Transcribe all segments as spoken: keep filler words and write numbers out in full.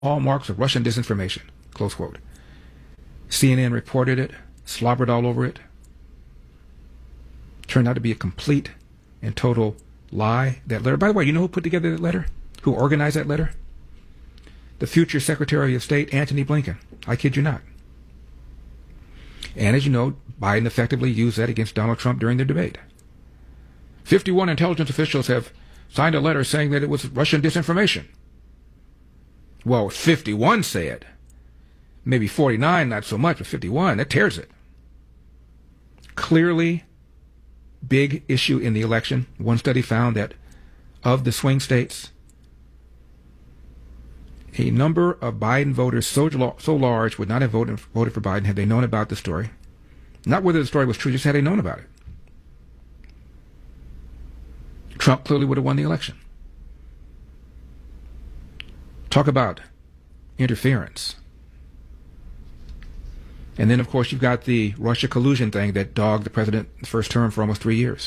hallmarks of Russian disinformation, close quote. C N N reported it, slobbered all over it. Turned out to be a complete and total lie, that letter. By the way, you know who put together that letter? Who organized that letter? The future Secretary of State, Antony Blinken. I kid you not. And as you know, Biden effectively used that against Donald Trump during the debate. fifty-one intelligence officials have signed a letter saying that it was Russian disinformation. Well, fifty-one say it. Maybe forty-nine, not so much, but fifty-one, that tears it. Clearly, big issue in the election. One study found that of the swing states, a number of Biden voters so, so large would not have voted, voted for Biden had they known about the story. Not whether the story was true, just had they known about it. Trump clearly would have won the election. Talk about interference. And then, of course, you've got the Russia collusion thing that dogged the president the first term for almost three years.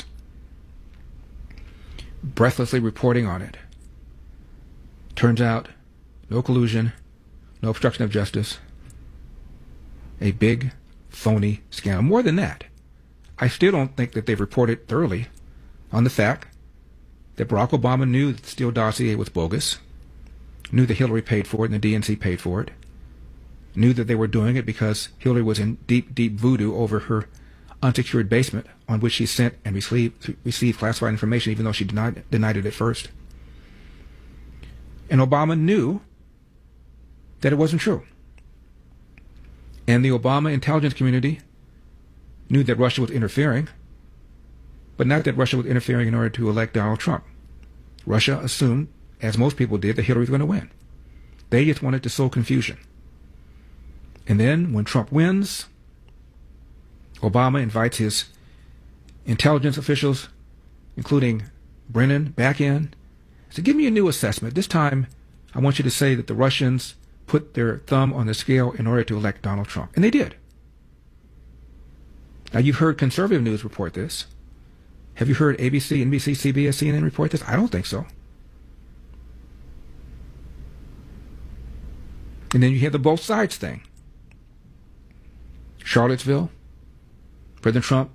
Breathlessly reporting on it. Turns out, no collusion, no obstruction of justice. A big, phony scandal. More than that, I still don't think that they've reported thoroughly on the fact that Barack Obama knew that the Steele dossier was bogus, knew that Hillary paid for it and the D N C paid for it, knew that they were doing it because Hillary was in deep, deep voodoo over her unsecured basement on which she sent and received, received classified information, even though she denied, denied it at first. And Obama knew that it wasn't true. And the Obama intelligence community knew that Russia was interfering, but not that Russia was interfering in order to elect Donald Trump. Russia assumed, as most people did, that Hillary was going to win. They just wanted to sow confusion. And then, when Trump wins, Obama invites his intelligence officials, including Brennan, back in. So give me a new assessment. This time, I want you to say that the Russians put their thumb on the scale in order to elect Donald Trump. And they did. Now, you've heard conservative news report this. Have you heard A B C, N B C, C B S, C N N report this? I don't think so. And then you have the both sides thing. Charlottesville, President Trump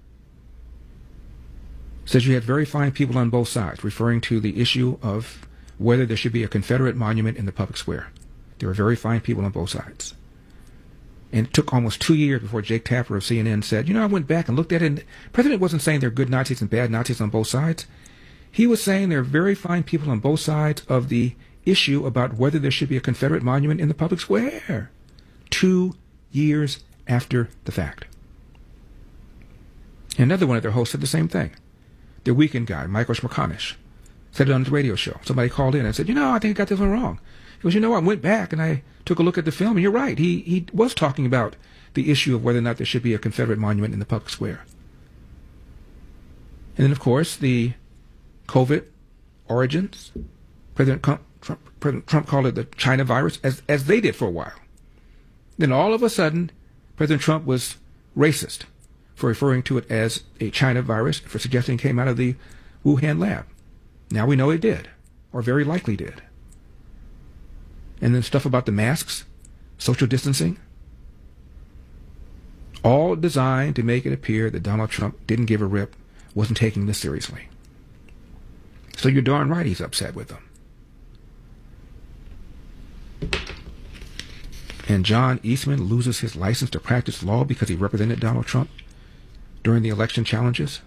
says you had very fine people on both sides, referring to the issue of whether there should be a Confederate monument in the public square. There were very fine people on both sides. And it took almost two years before Jake Tapper of C N N said, you know, I went back and looked at it, and the president wasn't saying there are good Nazis and bad Nazis on both sides. He was saying there are very fine people on both sides of the issue about whether there should be a Confederate monument in the public square. Two years after the fact. Another one of their hosts said the same thing. The Weekend guy, Michael Smerconish, said it on his radio show. Somebody called in and said, you know, I think I got this one wrong. He goes, you know, I went back and I took a look at the film, and you're right. He he was talking about the issue of whether or not there should be a Confederate monument in the public square. And then, of course, the COVID origins. President Trump, Trump, President Trump called it the China virus, as as they did for a while. Then all of a sudden, President Trump was racist for referring to it as a China virus, for suggesting it came out of the Wuhan lab. Now we know it did, or very likely did. And then stuff about the masks, social distancing, all designed to make it appear that Donald Trump didn't give a rip, wasn't taking this seriously. So you're darn right he's upset with them. And John Eastman loses his license to practice law because he represented Donald Trump during the election challenges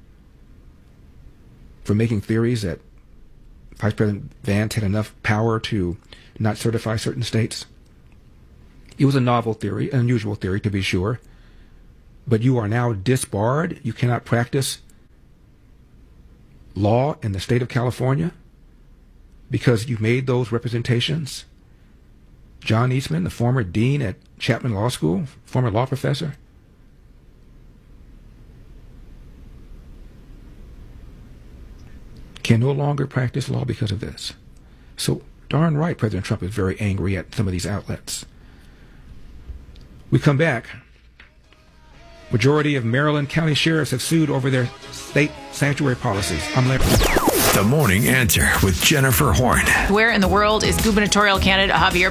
for making theories that Vice President Vance had enough power to not certify certain states. It was a novel theory, an unusual theory to be sure, but you are now disbarred. You cannot practice law in the state of California because you made those representations. John Eastman, the former dean at Chapman Law School, former law professor, can no longer practice law because of this. So darn right President Trump is very angry at some of these outlets. We come back. Majority of Maryland county sheriffs have sued over their state sanctuary policies. I'm Larry. The Morning Answer with Jennifer Horn. Where in the world is gubernatorial candidate Javier